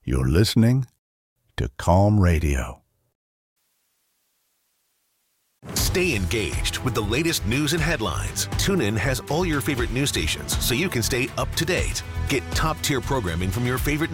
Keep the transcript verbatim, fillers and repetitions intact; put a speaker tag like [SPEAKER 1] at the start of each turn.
[SPEAKER 1] You're listening to Calm Radio.
[SPEAKER 2] Stay engaged with the latest news and headlines. TuneIn has all your favorite news stations so you can stay up to date. Get top-tier programming from your favorite